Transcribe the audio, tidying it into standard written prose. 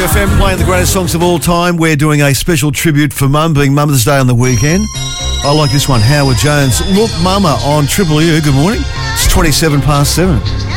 FM playing the greatest songs of all time. We're doing a special tribute for Mum, being Mother's Day on the weekend. I like this one, Howard Jones. Look Mama on Triple U. Good morning. It's 7:27.